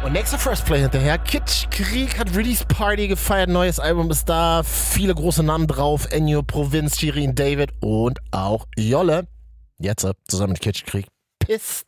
Und nächster First Play hinterher. Kitsch Krieg hat Release Party gefeiert. Neues Album ist da. Viele große Namen drauf. Ennio, Provinz, Shirin David und auch Jolle. Jetzt zusammen mit Kitsch Krieg. Pissed.